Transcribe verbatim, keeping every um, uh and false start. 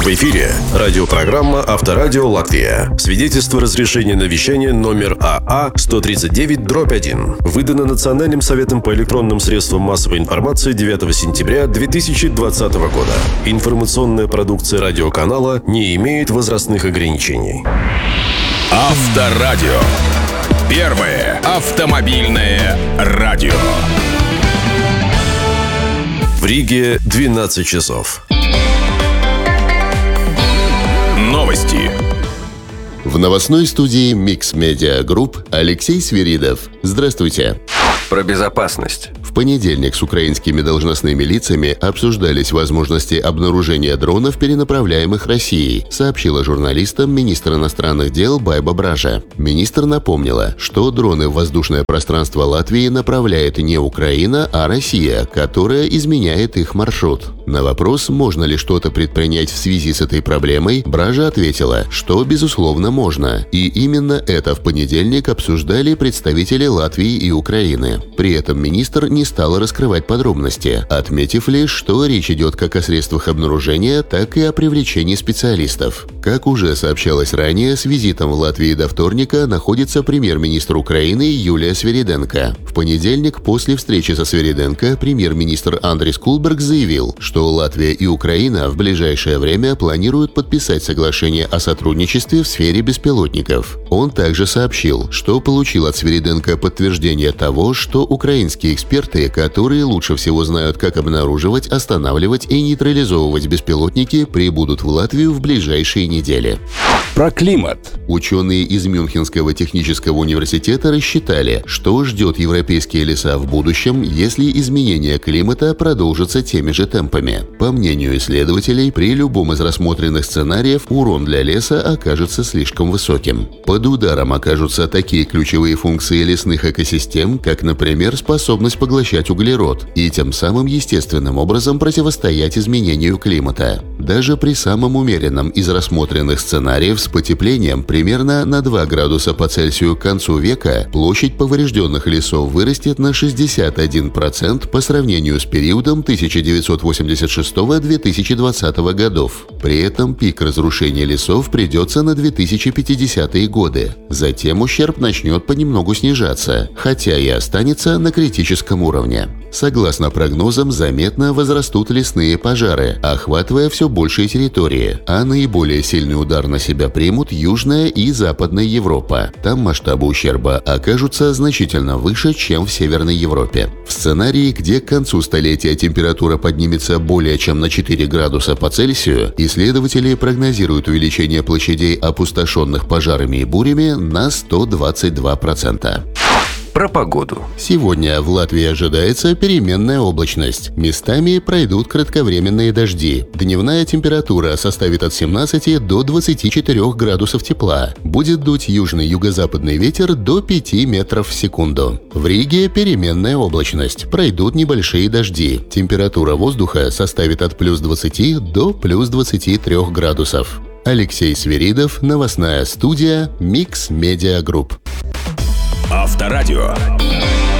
В эфире радиопрограмма «Авторадио Латвия». Свидетельство разрешения на вещание номер А А сто тридцать девять дробь один. Выдано Национальным советом по электронным средствам массовой информации девятого сентября две тысячи двадцатого года. Информационная продукция радиоканала не имеет возрастных ограничений. Авторадио. Первое автомобильное радио. В Риге двенадцать часов. Новости. В новостной студии Mix Media Group Алексей Свиридов. Здравствуйте. Про безопасность. В понедельник с украинскими должностными лицами обсуждались возможности обнаружения дронов, перенаправляемых Россией, сообщила журналистам министр иностранных дел Байба Бража. Министр напомнила, что дроны в воздушное пространство Латвии направляет не Украина, а Россия, которая изменяет их маршрут. На вопрос, можно ли что-то предпринять в связи с этой проблемой, Бража ответила, что, безусловно, можно. И именно это в понедельник обсуждали представители Латвии и Украины. При этом министр не стала раскрывать подробности, отметив лишь, что речь идет как о средствах обнаружения, так и о привлечении специалистов. Как уже сообщалось ранее, с визитом в Латвии до вторника находится премьер-министр Украины Юлия Свириденко. В понедельник после встречи со Свириденко премьер-министр Андрис Кулберг заявил, что Латвия и Украина в ближайшее время планируют подписать соглашение о сотрудничестве в сфере беспилотников. Он также сообщил, что получил от Свириденко подтверждение того, что украинские эксперты, которые лучше всего знают, как обнаруживать, останавливать и нейтрализовывать беспилотники, прибудут в Латвию в ближайшие недели. Про климат. Ученые из Мюнхенского технического университета рассчитали, что ждет европейские леса в будущем, если изменения климата продолжатся теми же темпами. По мнению исследователей, при любом из рассмотренных сценариев урон для леса окажется слишком высоким. Под ударом окажутся такие ключевые функции лесных экосистем, как, например, способность поглощать углерод и тем самым естественным образом противостоять изменению климата. Даже при самом умеренном из рассмотренных сценариев с потеплением примерно на два градуса по Цельсию к концу века площадь поврежденных лесов вырастет на шестьдесят один процент по сравнению с периодом тысяча девятьсот восемьдесят шестого — две тысячи двадцатого годов. При этом пик разрушения лесов придется на две тысячи пятидесятые годы. Затем ущерб начнет понемногу снижаться, хотя и останется на критическом уровне. Согласно прогнозам, заметно возрастут лесные пожары, охватывая все большие территории, а наиболее сильный удар на себя примут Южная и Западная Европа. Там масштабы ущерба окажутся значительно выше, чем в Северной Европе. В сценарии, где к концу столетия температура поднимется более чем на четыре градуса по Цельсию, исследователи прогнозируют увеличение площадей, опустошенных пожарами и бурями, на сто двадцать два процента. Про погоду. Сегодня в Латвии ожидается переменная облачность. Местами пройдут кратковременные дожди. Дневная температура составит от семнадцати до двадцати четырёх градусов тепла. Будет дуть южный юго-западный ветер до пяти метров в секунду. В Риге переменная облачность. Пройдут небольшие дожди. Температура воздуха составит от плюс двадцати до плюс двадцати трёх градусов. Алексей Свиридов, новостная студия Mix Media Group. Авторадио.